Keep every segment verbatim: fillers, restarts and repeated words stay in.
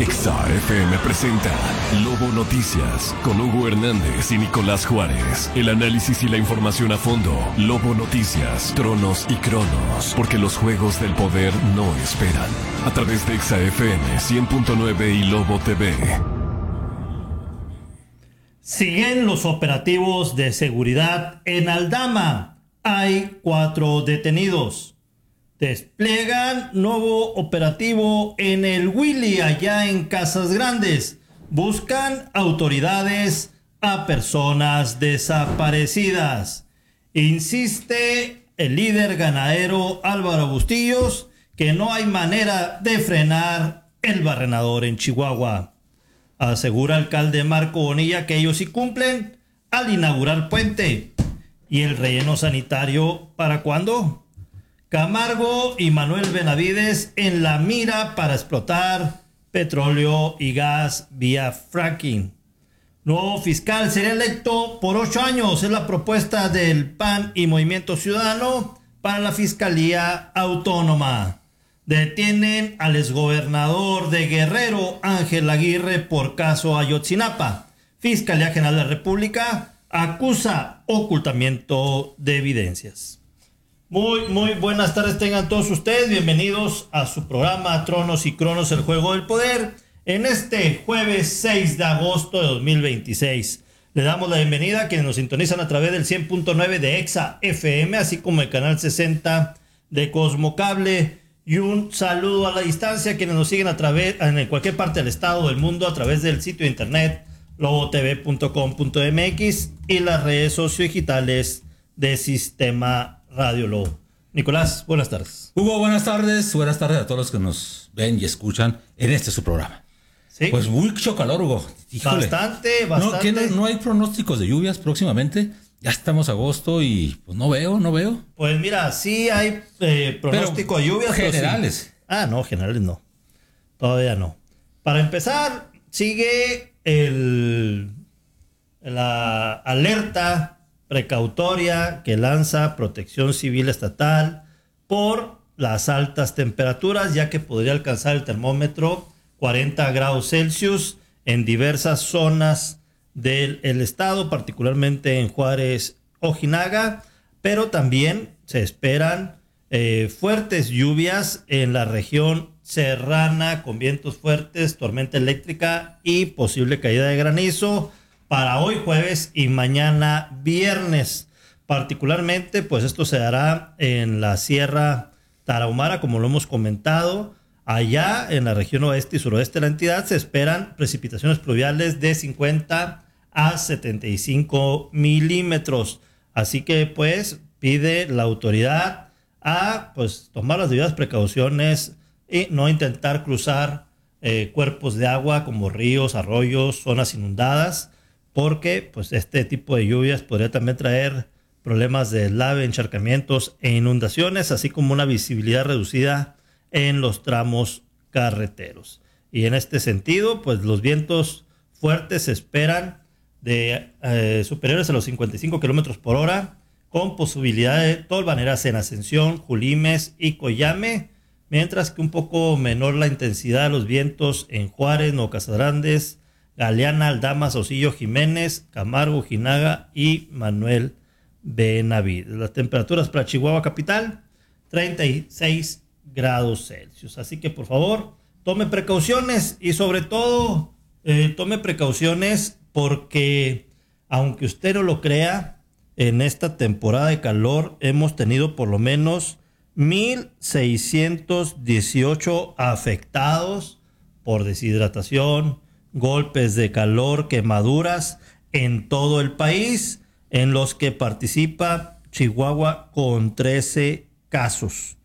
Exa F M presenta Lobo Noticias con Hugo Hernández y Nicolás Juárez. El análisis y la información a fondo. Lobo Noticias, tronos y cronos, porque los juegos del poder no esperan. A través de Exa F M cien punto nueve y Lobo T V. Siguen los operativos de seguridad en Aldama. Hay cuatro detenidos. Despliegan nuevo operativo en el Willy, allá en Casas Grandes. Buscan autoridades a personas desaparecidas. Insiste el líder ganadero Álvaro Bustillos que no hay manera de frenar el barrenador en Chihuahua. Asegura alcalde Marco Bonilla que ellos sí cumplen al inaugurar puente. ¿Y el relleno sanitario para cuándo? Camargo y Manuel Benavides en la mira para explotar petróleo y gas vía fracking. Nuevo fiscal será electo por ocho años. Es la propuesta del P A N y Movimiento Ciudadano para la Fiscalía Autónoma. Detienen al exgobernador de Guerrero, Ángel Aguirre, por caso Ayotzinapa. Fiscalía General de la República acusa ocultamiento de evidencias. Muy, muy buenas tardes tengan todos ustedes. Bienvenidos a su programa Tronos y Cronos, el juego del poder, en este jueves seis de agosto de dos mil veintiséis. Le damos la bienvenida a quienes nos sintonizan a través del cien punto nueve de Exa F M, así como el canal sesenta de Cosmocable. Y un saludo a la distancia a quienes nos siguen a través, en cualquier parte del estado o del mundo, a través del sitio de internet lobo t v punto com punto m x y las redes sociodigitales de Sistema Radio Lobo. Nicolás, buenas tardes. Hugo, buenas tardes. Buenas tardes a todos los que nos ven y escuchan en este su programa. ¿Sí? Pues mucho calor, Hugo. Híjole. Bastante, bastante. No, no, no hay pronósticos de lluvias próximamente. Ya estamos a agosto y pues no veo, no veo. Pues mira, sí hay eh, pronóstico pero de lluvias. Generales. Sí. Ah, no, generales no. Todavía no. Para empezar, sigue el la alerta precautoria que lanza Protección Civil Estatal por las altas temperaturas, ya que podría alcanzar el termómetro cuarenta grados Celsius en diversas zonas del el estado, particularmente en Juárez, Ojinaga, pero también se esperan eh, fuertes lluvias en la región serrana con vientos fuertes, tormenta eléctrica y posible caída de granizo para hoy jueves y mañana viernes. Particularmente, pues esto se dará en la Sierra Tarahumara, como lo hemos comentado. Allá en la región oeste y suroeste de la entidad se esperan precipitaciones pluviales de cincuenta a setenta y cinco milímetros. Así que pues pide la autoridad a pues tomar las debidas precauciones y no intentar cruzar eh, cuerpos de agua como ríos, arroyos, zonas inundadas, porque pues este tipo de lluvias podría también traer problemas de deslave, encharcamientos e inundaciones, así como una visibilidad reducida en los tramos carreteros. Y en este sentido, pues los vientos fuertes se esperan de eh, superiores a los cincuenta y cinco kilómetros por hora, con posibilidad de tolvaneras en Ascensión, Julimes y Coyame, mientras que un poco menor la intensidad de los vientos en Juárez, Nuevo Casas Grandes, Galeana, Aldama, Saucillo, Jiménez, Camargo, Ojinaga y Manuel Benavides. Las temperaturas para Chihuahua capital, treinta y seis grados Celsius. Así que por favor, tome precauciones y sobre todo eh, tome precauciones porque aunque usted no lo crea, en esta temporada de calor hemos tenido por lo menos mil seiscientos dieciocho afectados por deshidratación, golpes de calor, quemaduras en todo el país, en los que participa Chihuahua con trece casos.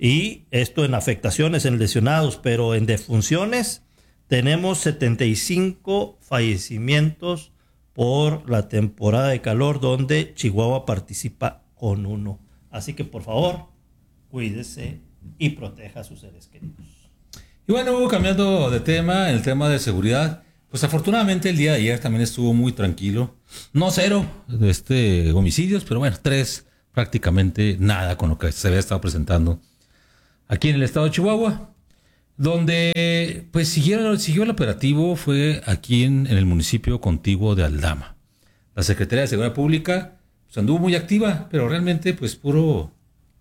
Y esto en afectaciones, en lesionados, pero en defunciones tenemos setenta y cinco fallecimientos por la temporada de calor, donde Chihuahua participa con uno. Así que por favor, cuídese y proteja a sus seres queridos. Y bueno, Hugo, cambiando de tema, el tema de seguridad, pues afortunadamente el día de ayer también estuvo muy tranquilo. No cero de este homicidios, pero bueno, tres prácticamente nada con lo que se había estado presentando aquí en el estado de Chihuahua. Donde pues siguieron, siguió el operativo fue aquí en, en el municipio contiguo de Aldama. La Secretaría de Seguridad Pública pues, anduvo muy activa, pero realmente pues puro,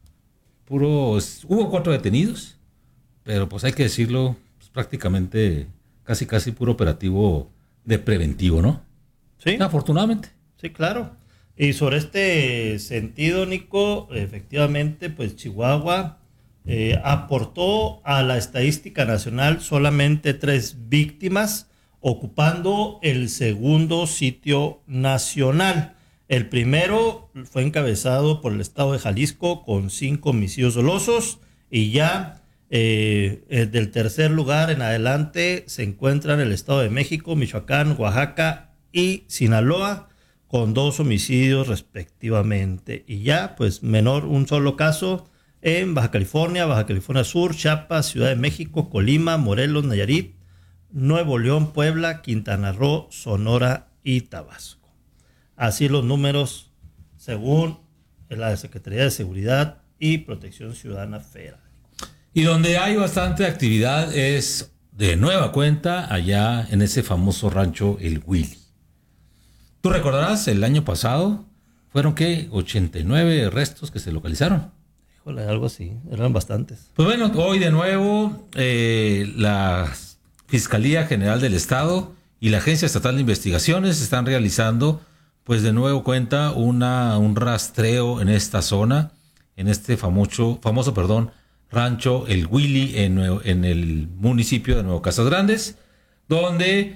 puro, hubo cuatro detenidos, pero pues hay que decirlo, pues, prácticamente casi casi puro operativo de preventivo, ¿no? Sí. Afortunadamente. Sí, claro. Y sobre este sentido, Nico, efectivamente, pues Chihuahua eh, aportó a la estadística nacional solamente tres víctimas, ocupando el segundo sitio nacional. El primero fue encabezado por el estado de Jalisco con cinco homicidios dolosos y ya eh, eh, del tercer lugar en adelante se encuentran el estado de México, Michoacán, Oaxaca y Sinaloa con dos homicidios respectivamente. Y ya, pues menor, un solo caso en Baja California, Baja California Sur, Chiapas, Ciudad de México, Colima, Morelos, Nayarit, Nuevo León, Puebla, Quintana Roo, Sonora y Tabasco. Así los números según la Secretaría de Seguridad y Protección Ciudadana Federal. Y donde hay bastante actividad es de nueva cuenta allá en ese famoso rancho El Willy. Tú recordarás, el año pasado fueron que ochenta y nueve restos que se localizaron. Híjole, algo así, eran bastantes. Pues bueno, hoy de nuevo eh, la Fiscalía General del Estado y la Agencia Estatal de Investigaciones están realizando pues de nuevo cuenta una, un rastreo en esta zona, en este famoso, famoso perdón, rancho El Willy en, en el municipio de Nuevo Casas Grandes, donde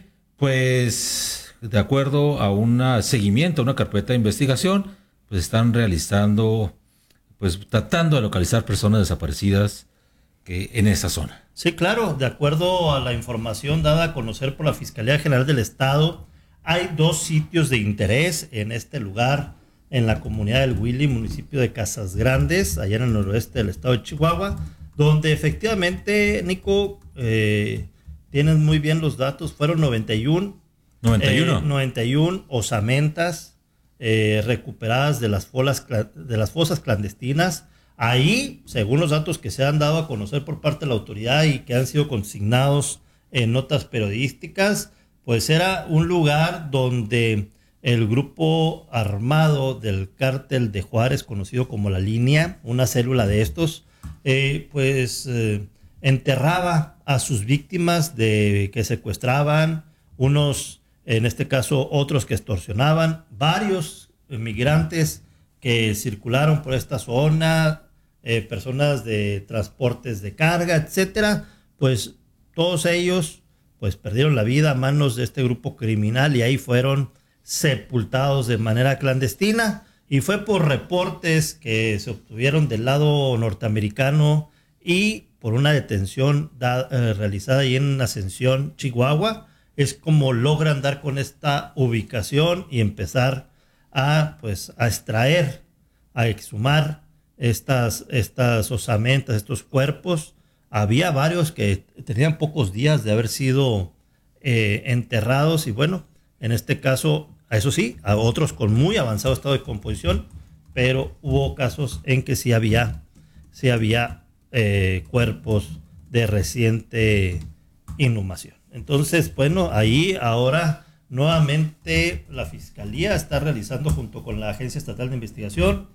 pues de acuerdo a un seguimiento, una carpeta de investigación, pues están realizando, pues tratando de localizar personas desaparecidas que en esa zona. Sí, claro, de acuerdo a la información dada a conocer por la Fiscalía General del Estado, hay dos sitios de interés en este lugar, en la comunidad del Willy, municipio de Casas Grandes, allá en el noroeste del estado de Chihuahua, donde efectivamente, Nico, eh, tienes muy bien los datos, fueron noventa y uno, noventa y uno. Eh, noventa y uno osamentas eh, recuperadas de las, folas, de las fosas clandestinas. Ahí, según los datos que se han dado a conocer por parte de la autoridad y que han sido consignados en notas periodísticas, pues era un lugar donde el grupo armado del cártel de Juárez, conocido como La Línea, una célula de estos, eh, pues eh, enterraba a sus víctimas de que secuestraban, unos, en este caso, otros que extorsionaban, varios migrantes que circularon por esta zona, eh, personas de transportes de carga, etcétera, pues todos ellos pues perdieron la vida a manos de este grupo criminal y ahí fueron sepultados de manera clandestina, y fue por reportes que se obtuvieron del lado norteamericano y por una detención da, eh, realizada ahí en Ascensión, Chihuahua, es como logran dar con esta ubicación y empezar a, pues, a extraer, a exhumar estas, estas osamentas, estos cuerpos. Había varios que tenían pocos días de haber sido eh, enterrados y bueno, en este caso, a eso sí, a otros con muy avanzado estado de composición, pero hubo casos en que sí había, sí había eh, cuerpos de reciente inhumación. Entonces, bueno, ahí ahora nuevamente la Fiscalía está realizando junto con la Agencia Estatal de Investigación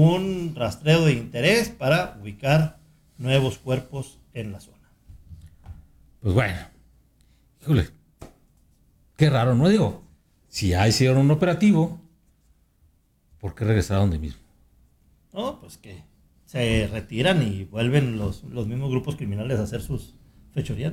un rastreo de interés para ubicar nuevos cuerpos en la zona. Pues bueno, híjole, qué raro, ¿no? Digo, si ya hicieron un operativo, ¿por qué regresar a donde mismo? No, pues que se retiran y vuelven los, los mismos grupos criminales a hacer sus fechorías.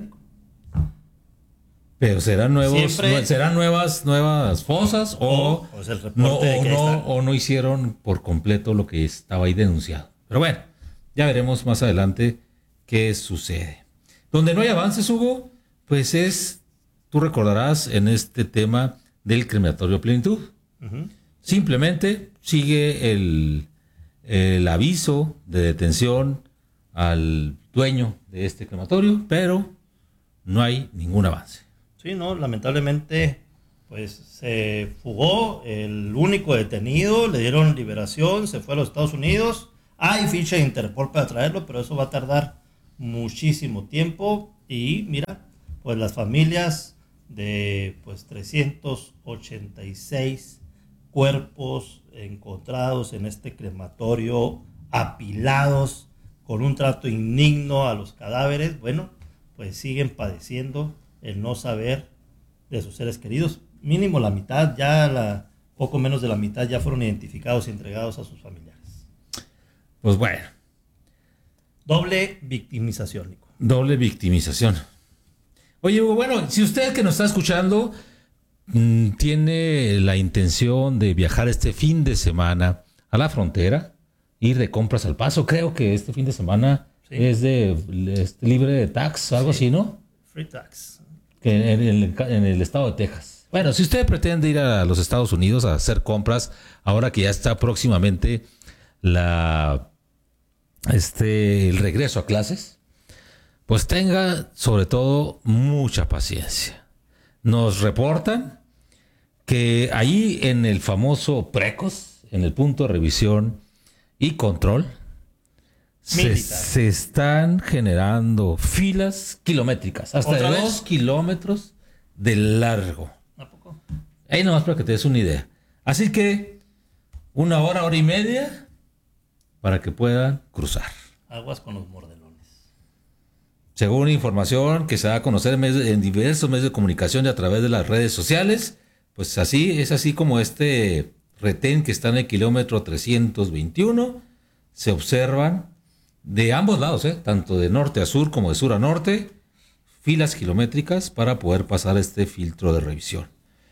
Pero serán nuevos, Siempre, nue- serán nuevas, nuevas fosas o, pues el reporte no, de o, que no, está. o no hicieron por completo lo que estaba ahí denunciado. Pero bueno, ya veremos más adelante qué sucede. Donde no hay avances, Hugo, pues es, tú recordarás en este tema del crematorio Plenitud. Uh-huh. Simplemente sigue el, el aviso de detención al dueño de este crematorio, pero no hay ningún avance. Sí, no, lamentablemente, pues se fugó el único detenido, le dieron liberación, se fue a los Estados Unidos. Hay ficha de Interpol para traerlo, pero eso va a tardar muchísimo tiempo. y mira, pues las familias de pues trescientos ochenta y seis cuerpos encontrados en este crematorio, apilados con un trato indigno a los cadáveres, bueno, pues siguen padeciendo el no saber de sus seres queridos. Mínimo la mitad, ya la, poco menos de la mitad ya fueron identificados y entregados a sus familiares. Pues bueno. Doble victimización, Nico. Doble victimización. Oye, bueno, si usted que nos está escuchando mmm, tiene la intención de viajar este fin de semana a la frontera, ir de compras al Paso, creo que este fin de semana sí. es de es libre de tax, algo sí. así, ¿no? Free tax. Que en el, en el estado de Texas. Bueno, si usted pretende ir a los Estados Unidos a hacer compras, ahora que ya está próximamente la este el regreso a clases, pues tenga sobre todo mucha paciencia. Nos reportan que ahí en el famoso Precos, en el punto de revisión y control, se, se están generando filas kilométricas, hasta de dos kilómetros de largo. ¿A poco? Ahí nomás para que te des una idea. Así que una hora, hora y media para que puedan cruzar. Aguas con los mordelones. Según información que se da a conocer en diversos medios de comunicación y a través de las redes sociales, pues así es así como este retén que está en el kilómetro trescientos veintiuno, se observan de ambos lados, ¿eh? tanto de norte a sur como de sur a norte, filas kilométricas para poder pasar este filtro de revisión.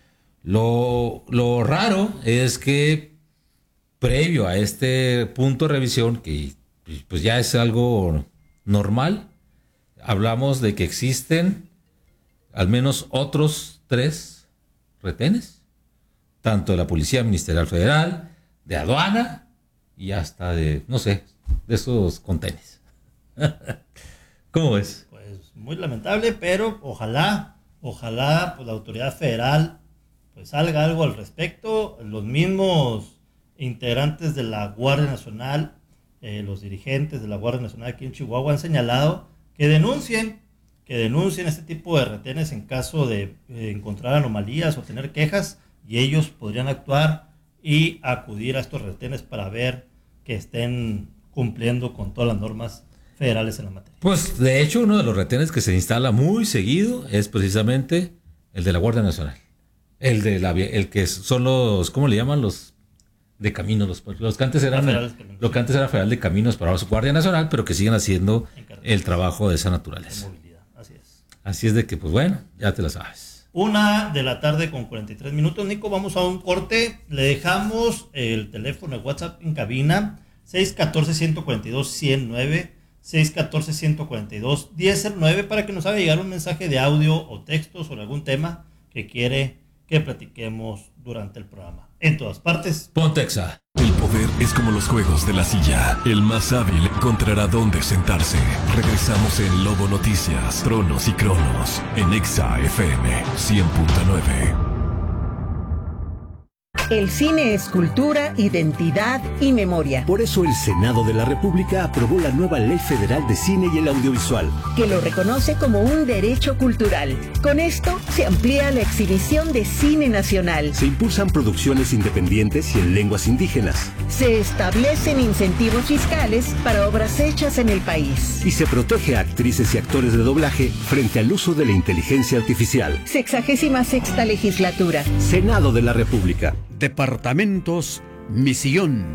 Lo, lo raro es que previo a este punto de revisión, que pues ya es algo normal, hablamos de que existen al menos otros tres retenes, tanto de la Policía Ministerial Federal, de aduana y hasta de, no sé, de esos contenes. ¿Cómo ves? Pues muy lamentable, pero ojalá, ojalá pues la autoridad federal pues salga algo al respecto. Los mismos integrantes de la Guardia Nacional, eh, los dirigentes de la Guardia Nacional aquí en Chihuahua han señalado que denuncien, que denuncien este tipo de retenes en caso de eh, encontrar anomalías o tener quejas, y ellos podrían actuar y acudir a estos retenes para ver que estén cumpliendo con todas las normas federales en la materia. Pues de hecho uno de los retenes que se instala muy seguido es precisamente el de la Guardia Nacional. El de la el que son los, ¿cómo le llaman? Los de caminos, los, los que antes eran el, lo que antes era Federal de Caminos para su Guardia Nacional, pero que siguen haciendo el trabajo de esa naturaleza. De movilidad, así es. Así es de que, pues bueno, ya te la sabes. Una de la tarde con cuarenta y tres minutos, Nico, vamos a un corte. Le dejamos el teléfono de WhatsApp en cabina, seis uno cuatro, uno cuatro dos, uno cero nueve, seis uno cuatro, uno cuatro dos, uno cero nueve, para que nos haga llegar un mensaje de audio o texto sobre algún tema que quiere que platiquemos durante el programa. En todas partes, Pontexa. El poder es como los juegos de la silla. El más hábil encontrará dónde sentarse. Regresamos en Lobo Noticias, Tronos y Cronos, en Exa F M cien punto nueve. El cine es cultura, identidad y memoria. Por eso el Senado de la República aprobó la nueva Ley Federal de Cine y el Audiovisual, que lo reconoce como un derecho cultural. Con esto se amplía la exhibición de cine nacional. Se impulsan producciones independientes y en lenguas indígenas. Se establecen incentivos fiscales para obras hechas en el país. Y se protege a actrices y actores de doblaje frente al uso de la inteligencia artificial. Sexagésima sexta legislatura. Senado de la República. Departamentos Misión.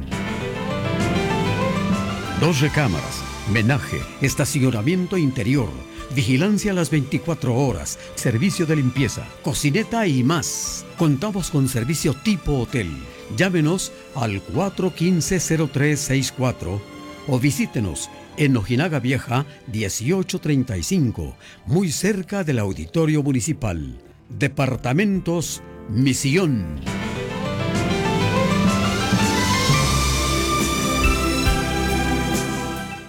Dos recámaras, menaje, estacionamiento interior, vigilancia a las veinticuatro horas, servicio de limpieza, cocineta y más. Contamos con servicio tipo hotel. Llámenos al cuatro uno cinco, cero tres seis cuatro o visítenos en Ojinaga Vieja dieciocho treinta y cinco, muy cerca del Auditorio Municipal. Departamentos Misión.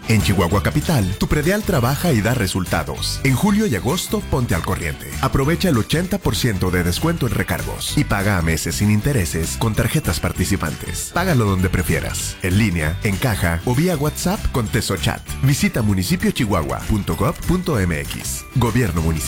En Chihuahua Capital, tu predial trabaja y da resultados. En julio y agosto, ponte al corriente. Aprovecha el ochenta por ciento de descuento en recargos y paga a meses sin intereses con tarjetas participantes. Págalo donde prefieras, en línea, en caja o vía WhatsApp con TesoChat. Visita municipio chihuahua punto gov punto m x. Gobierno Municipal.